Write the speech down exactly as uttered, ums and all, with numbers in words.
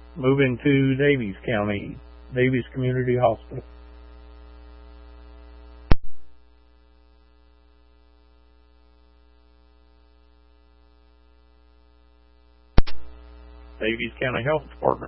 Moving to Daviess County, Daviess Community Hospital. Daviess County Health Department.